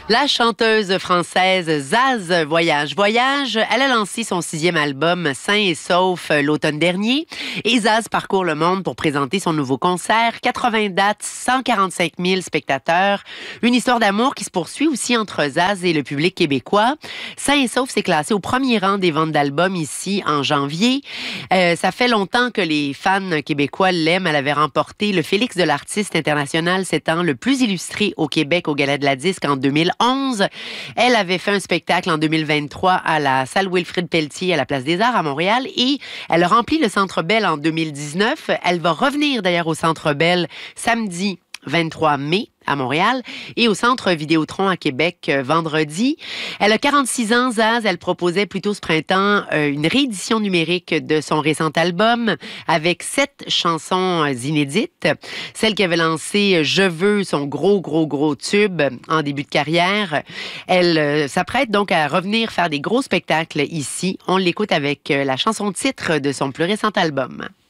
La chanteuse française Zaz Voyage. Elle a lancé son 6e album Sain et Sauf l'automne dernier. Et Zaz parcourt le monde pour présenter son nouveau concert. 80 dates, 145 000 spectateurs. Une histoire d'amour qui se poursuit aussi entre Zaz et le public québécois. Sain et Sauf s'est classé au premier rang des ventes d'albums ici en janvier. Ça fait longtemps que les fans québécois l'aiment. Elle avait remporté le Félix de l'artiste international, s'étant le plus illustré au Québec au Gala de la Disque en 2011. Elle avait fait un spectacle en 2023 à la salle Wilfrid Pelletier à la Place des Arts à Montréal et elle a rempli le Centre Bell en 2019. Elle va revenir d'ailleurs au Centre Bell samedi 23 mai à Montréal et au Centre Vidéotron à Québec vendredi. Elle a 46 ans, Zaz. Elle proposait plus tôt ce printemps une réédition numérique de son récent album avec 7 chansons inédites. Celle qui avait lancé Je veux, son gros tube en début de carrière. Elle s'apprête donc à revenir faire des gros spectacles ici. On l'écoute avec la chanson titre de son plus récent album.